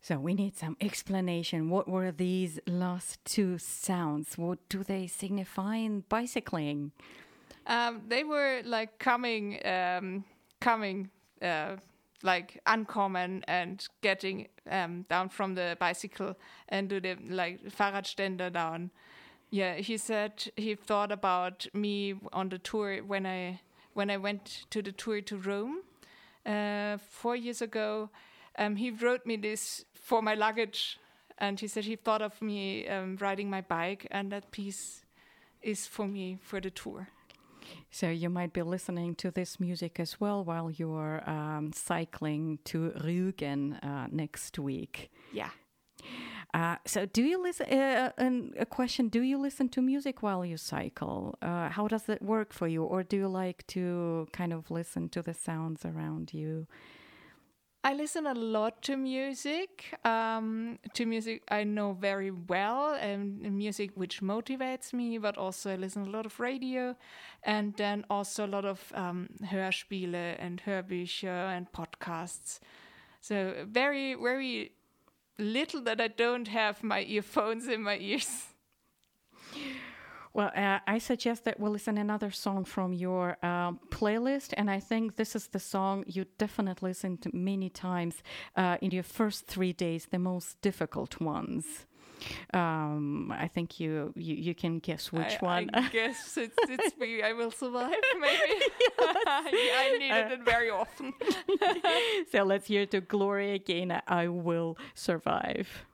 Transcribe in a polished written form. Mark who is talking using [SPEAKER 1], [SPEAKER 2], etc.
[SPEAKER 1] So we need some explanation. What were these last two sounds? What do they signify in bicycling?
[SPEAKER 2] They were like coming, like uncommon and getting down from the bicycle and do the like Fahrradständer down. Yeah, he said he thought about me on the tour when I went to the tour to Rome 4 years ago. He wrote me this for my luggage, and he said he thought of me riding my bike, and that piece is for me for the tour.
[SPEAKER 1] So you might be listening to this music as well while you're cycling to Rügen next week.
[SPEAKER 2] Yeah.
[SPEAKER 1] So do you listen, a question, do you listen to music while you cycle? How does it work for you? Or do you like to kind of listen to the sounds around you?
[SPEAKER 2] I listen a lot to music I know very well, and music which motivates me, but also I listen a lot of radio, and then also a lot of Hörspiele and Hörbücher and podcasts. So very, very little that I don't have my earphones in my ears.
[SPEAKER 1] Well, I suggest that we'll listen another song from your playlist, and I think this is the song you definitely listened to many times in your first 3 days, the most difficult ones. I think you can guess which one.
[SPEAKER 2] I guess it's me. I Will Survive, maybe. I needed it very often.
[SPEAKER 1] So let's hear to Gloria Gaynor, I Will Survive.